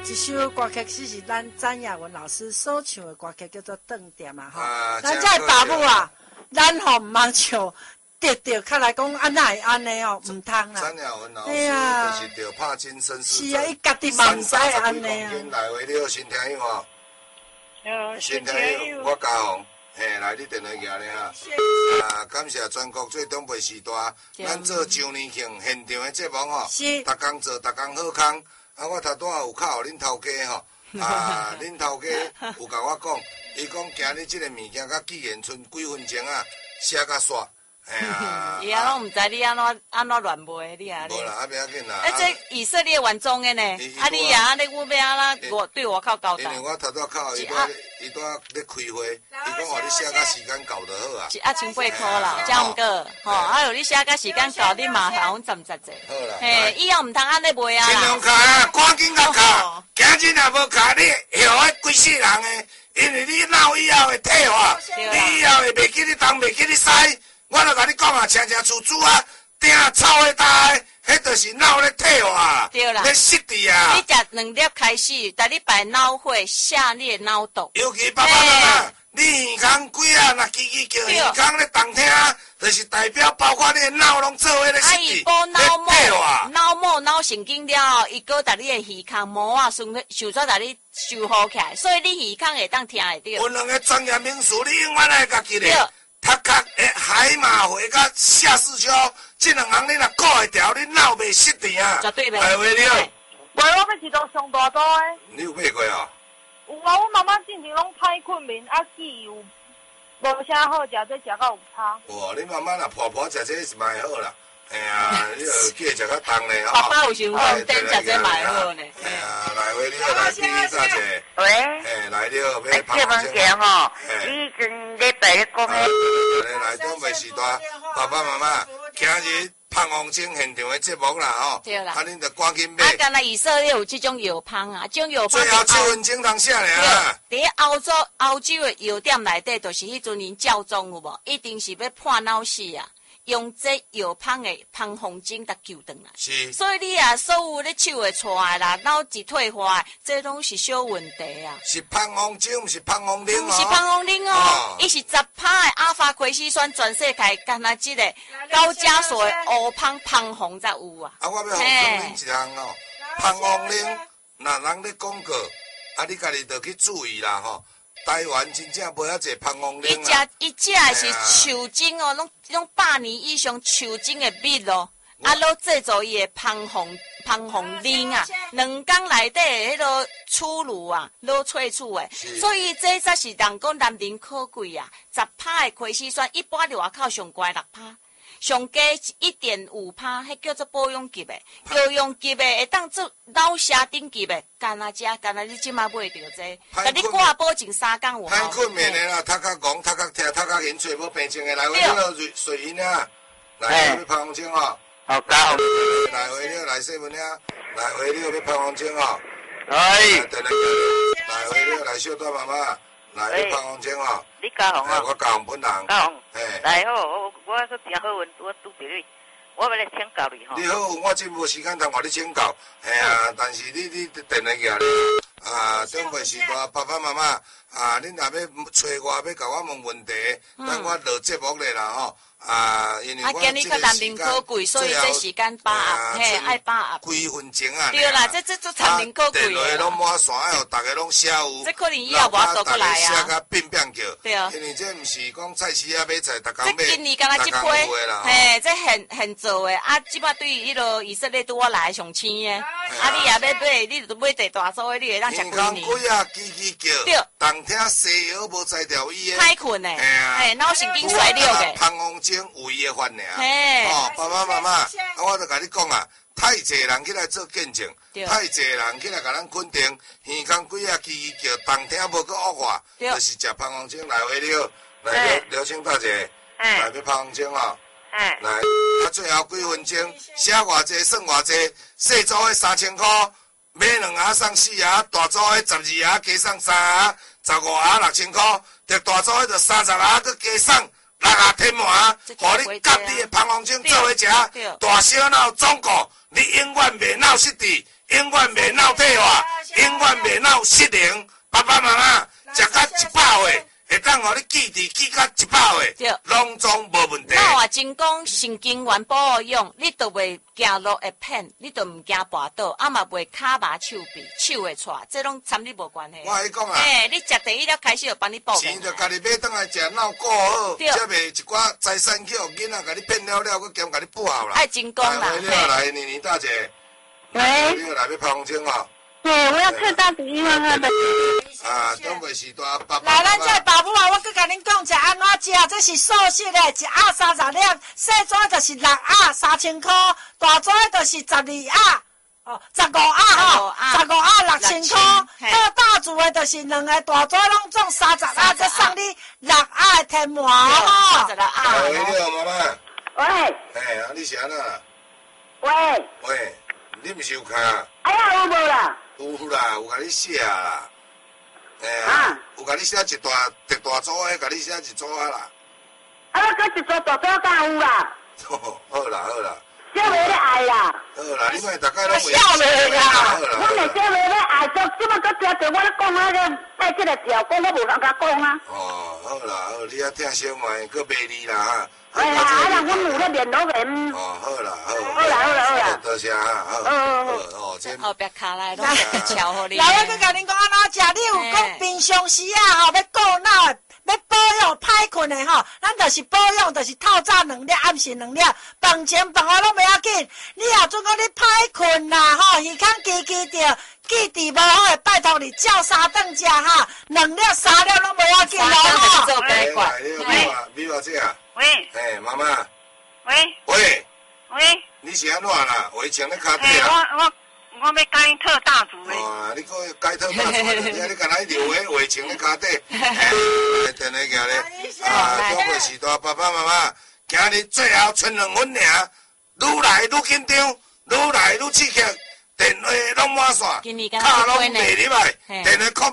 一首歌曲是咱詹雅文老师所唱的歌曲，叫做《断点》嘛吼。咱这爸母啊，咱吼唔通唱，得着较来讲安那会安尼哦，唔通啦。 詹雅文老师就是着拍真身实是啊，伊家己嘛唔知安尼啊。 来回了，先听音乐。先听音乐，我嘉宏。嘿，来，你电话拿咧哈。感谢全国最东北时代，咱做周年庆现场的节目吼，逐工做，逐工好康。我头拄仔有敲互恁头家吼，恁头家有甲我讲，伊讲今日即个物件甲纪元村几分钟啊，写甲煞。 伊啊拢毋知你安怎乱卖，你啊？ 无啦，不要紧啦。 这以色列原装的呢？你啊，你我要安怎对我靠交代？ 因为我头拄敲伊拄咧开会，伊讲互你写甲时间到就好啊。 1,800啦，这样个吼，有你写甲时间到，你嘛还赚10济。 好啦。 嘿，以后毋通安尼卖啊。 尽量卡啊，赶紧甲卡，今日若无卡，你后个规世人诶，因为你闹以后会退化，你以后会袂记你东，袂记你西。我著甲你讲啊，清清楚楚啊，顶臭的大的，迄就是脑咧退化， 对啦， 咧失智啊。 你食2粒开始，逐礼拜脑血下列脑毒。 尤其爸爸妈妈，你耳孔鬼啊，若叽叫耳孔咧动听，就是代表包括你的脑拢做伙咧失智，咧退化。 脑膜、脑神经了后，伊搁逐你的耳孔膜啊，想做逐你修好起来，所以你耳孔会当听会到。 有两个专业名词，你永远爱家记咧。读壳的海马回甲夏世秋，这两项你若顾会调，你脑袂失智啊。 绝对袂。 来话了。 我要去到上大岛的。 你有买过啊？ 有啊，我妈妈进前拢太困眠，啊气有无啥好食，这食到有差。 哇，你妈妈若婆婆食这是蛮好啦。哎呀，你著记食较重咧。 爸爸有想讲等食这蛮好呢。 哎呀，来话了，来第一咋者？ 喂。 哎，来了，要拍这物件吼，以前礼拜咧讲诶。 来东北时代，爸爸妈妈，今日芳芳精现场的节目啦吼。 对啦。 恁著赶紧买。 敢若以色列有这种药芳啊，这种药芳。 最后7分钟通写尔。 伫欧洲的药店内底，就是迄阵因教宗有无？一定是要破脑死啊！用这药芳的芳芳精来救回来。 是。所以你啊，所有咧手会出来啦，脑一退化，这拢是小问题啊。 是芳芳精，毋是芳芳灵哦。 毋是芳芳灵哦，伊是10%的阿法奎西酸，全世界干那即个高加索的乌芳芳芳才有啊。 啊，我要互讲恁一项哦，芳芳灵，若人咧广告，啊，你家己着去注意啦吼。台湾真正无遐济芳芳灵啊！ 伊食的是树精哦，拢100年以上树精的蜜咯，啊，拢制作伊的芳芳灵啊，2工内底迄个出炉啊，落萃取的，所以这才是人讲男人可贵啊！10%的亏死酸，一般伫外口上悬6%。上加1.5%，迄叫做保养级的，保养级的会当做脑下顶级的，干那你即马买着这，甲你挂保证3工有效。 歹困眠的啦，头壳戆，头壳痛，头壳晕，嘴无病症的，来回了水银啊，来要芳芳精哦。 好高。 来回了来细文了，来回了要芳芳精哦。 哎。 来回了来小段妈妈。来，你芳芳精哦。 你嘉宏哦。 我嘉宏本人。 嘉宏。来好，我说真好运，我拄着你，我要来请教你吼。 你好，我真无时间通互你请教，系啊，但是你电话举咧，东北时代爸爸妈妈恁若要找我，要甲我问问题，等我录节目咧啦吼。因为我今日个男人可贵，所以这时间把握，嘿，爱把握。 几分钟啊？ 对啦，这男人可贵啊。 电话拢满线，哎呦，大家拢写有。 这可能以后无倒过来啊。 写甲变叫。 对啊。 因为这毋是讲菜市啊买菜，逐工买。 这今年敢若一批，嘿，这现做的，即摆对于迄落以色列对我来上青的，你也要买，你就买第大数的，你会当食几年。 银行鬼啊，叽叫。对。当听西药无摘掉伊的。 太困的。嘿，脑神经衰弱的。 芳芳精有伊的法尔。哦，爸爸妈妈，我著甲你讲啊，太济人起来做见证，太济人起来甲咱肯定，耳孔鬼啊叽叫，当听无搁恶化，就是食芳芳精来回了，来了请大姐，来要芳芳精哦，来，最后几分钟，写偌济算偌济，细组的3000块，买2盒送4盒，大组的12盒加送3盒，15盒6000块，着大组的着30盒，搁加送。6盒天麻，互你甲你的芳芳精做伙食，大小脑总顾，你永远袂脑失智， 永远袂闹退化，永远袂闹失灵。爸爸妈妈食到100岁，会当互你记住记到100岁，拢总无问题。 那话真讲神经元保养，你都袂行路会偏，你都唔惊跋倒，啊嘛袂骹麻手臂，手会错，这拢参你无关系。 我跟你讲啊， 你食第一了开始就帮你保。 钱就家己买倒来食，闹顾好，才袂一寡财产去互囡仔，甲你骗了，佮兼甲你补好啦。 爱真讲啦。 来，妮大姐。 喂。 你来要旁听哦。 对，我要特大的医院的。 东北时代爸爸。 来，咱这爸母啊，我佮甲恁讲，食安怎食？这是素食的，一盒30粒，细纸就是6盒3000块，大纸就是12盒。哦，15盒吼，15盒6000块，特大组的就是2个大纸拢总30盒，再送你6盒的天麻吼。 喂，你好，妈妈。 喂。 你是安那？ 喂， 你毋是有看啊？ 哎呀，有无啦？ 有啦，有甲你写啦。有甲你写一大组的，甲你写一组啊啦。 我搁一组大组敢有啦？ 好啦。 小妹咧爱啦。 好啦，你莫大概拢袂笑咧啦。 我咪小妹咧爱，即摆搁遮着我咧讲啊个带这个条，讲我无通甲讲啊。 好啦，你啊听小妹，搁卖你啦哈。 哎呀，阮有咧联络人。 好啦。多谢哈。 这后壁卡来拢巧互你。 来，我搁甲恁讲安怎食，你有讲平常时啊，要顾脑的。要保养歹困的吼，咱就是保养，就是透早2粒，暗时2粒，饭前饭后拢不要紧。你若准讲你歹困啦吼，耳孔记着，记忆无好的，拜托你照3顿食哈，2粒3粒拢不要紧咯吼。 米华姐啊。 喂。 妈妈。 喂。 你是安怎啦？围穿咧脚底啦？ 我要改特大组的。 你讲改特大组的，你敢若留个围穿咧脚底？电话行咧。中国时代爸爸妈妈，今日最后剩2分尔，愈来愈紧张，愈来愈刺激，电话拢满线，卡拢袂入来，电话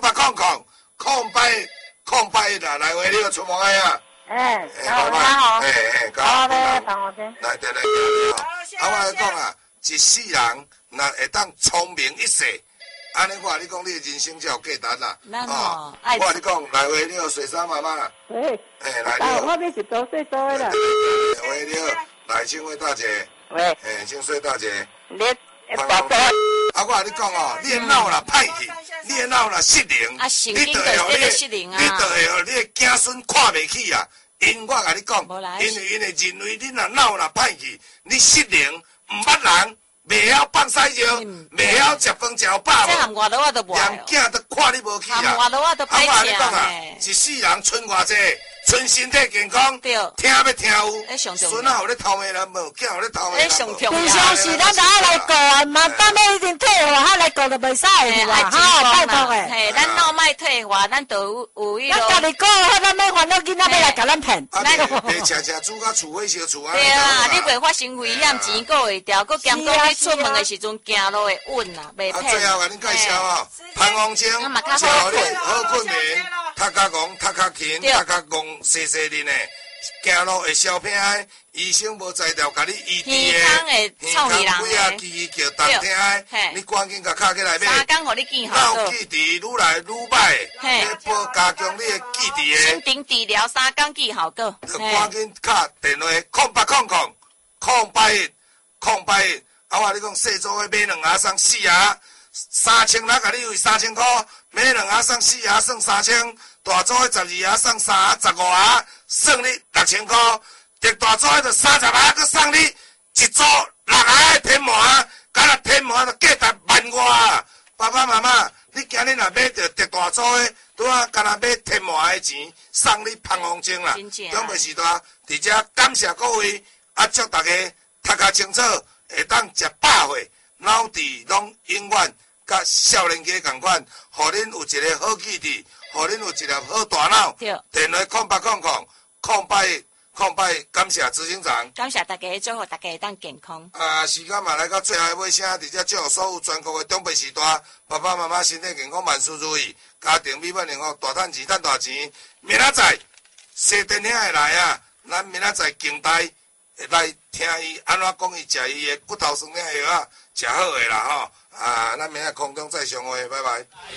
空白啦，来回你出门啊！ 好， 好，来，电话我来讲啊，一世人若会当聪明一世，安尼我话你讲，你的人生才有价值啦。我话你讲，来回你好，水莎妈妈。来你好。 我要是多岁多啦。 喂，你好，来清惠大姐。清水大姐。 爸爸。 我话你讲哦，你的脑若歹去，你的脑若失灵，你就会互你的子孙看袂起啊。因我甲你讲，因为认为你若脑若歹去，你失灵，毋捌人，袂晓放屎尿，袂晓食饭食饱无，连囝都看你无起啊！我甲你讲啊，一世人剩偌济，剩身体健康，听要听有，孙仔互你偷骂人无，囝互你偷骂人无。 平常时咱就爱来顾啊，嘛等要一定退化，还来顾就袂使啦，哈，拜托诶。 咱脑卖退化，咱都有迄咱家己顾好，咱免烦恼囡仔要来甲咱骗。 袂吃煮甲厝火烧厝啊！ 对啊，你袂发生危险，钱顾会掉，佮兼讲你出门的时阵行路会稳啦，袂骗。 最后甲恁介绍哦，潘王精，照你好困眠，头壳戆，头壳轻，头壳戆，细细嫩的，行路会小偏的，医生无才调，甲你医治的，耳孔鬼啊，记叫动听的，你赶紧甲卡起来买。 3工互你见好。 脑记忆愈来愈歹，要保加强你的记忆的。 心停治疗3工见效果。 就赶紧卡电话0800，我话你讲细组的买2盒送4盒，3000哪甲你为3000块，买2盒送4盒算3000，大组的12盒送3盒15盒，算你6000块，特大组的就30盒，佮送你一组6盒的天麻，敢若天麻就价值万外啊！爸爸妈妈，你今日若买着特大组的，拄啊，敢若买天麻的钱，送你芳芳精啦！中国时代，伫遮感谢各位，祝大家头壳清楚。会当食饱岁，脑智拢永远甲少年家同款，互恁有一个好记忆，互恁有一粒好大脑。电话0800，感谢执行长。 感谢大家，祝福大家当健康。 时间嘛来到最后的尾声，伫遮祝所有全国的长辈时代，爸爸妈妈身体健康，万事如意，家庭美满幸福，大赚钱赚大钱。明仔载西电影会来啊，咱明仔载近代。会来听伊安怎讲伊食伊的骨头酸的药啊，食好个啦吼。 咱明仔空中再相会，拜拜。